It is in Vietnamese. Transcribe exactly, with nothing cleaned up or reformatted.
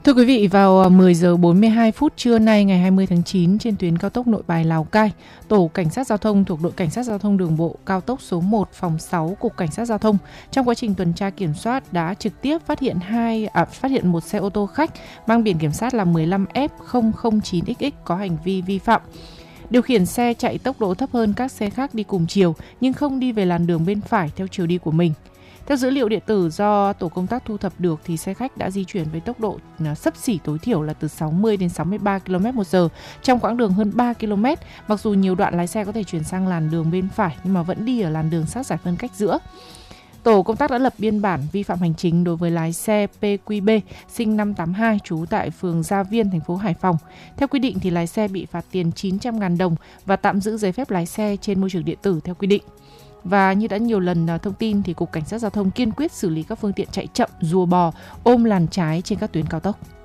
Thưa quý vị, vào mười giờ bốn mươi hai phút trưa nay ngày hai mươi tháng chín trên tuyến cao tốc Nội Bài - Lào Cai, Tổ Cảnh sát Giao thông thuộc Đội Cảnh sát Giao thông Đường bộ cao tốc số một phòng sáu Cục Cảnh sát Giao thông trong quá trình tuần tra kiểm soát đã trực tiếp phát hiện hai à, phát hiện một xe ô tô khách mang biển kiểm soát là mười lăm F không không chín X X có hành vi vi phạm. Điều khiển xe chạy tốc độ thấp hơn các xe khác đi cùng chiều nhưng không đi về làn đường bên phải theo chiều đi của mình. Theo dữ liệu điện tử do tổ công tác thu thập được thì xe khách đã di chuyển với tốc độ xấp xỉ tối thiểu là từ sáu mươi đến sáu mươi ba ki lô mét một giờ trong quãng đường hơn ba ki lô mét. Mặc dù nhiều đoạn lái xe có thể chuyển sang làn đường bên phải nhưng mà vẫn đi ở làn đường sát giải phân cách giữa. Tổ công tác đã lập biên bản vi phạm hành chính đối với lái xe pê quy bê sinh năm tám hai trú tại phường Gia Viên, thành phố Hải Phòng. Theo quy định thì lái xe bị phạt tiền chín trăm nghìn đồng và tạm giữ giấy phép lái xe trên môi trường điện tử theo quy định. Và như đã nhiều lần thông tin thì Cục Cảnh sát Giao thông kiên quyết xử lý các phương tiện chạy chậm, rùa bò, ôm làn trái trên các tuyến cao tốc.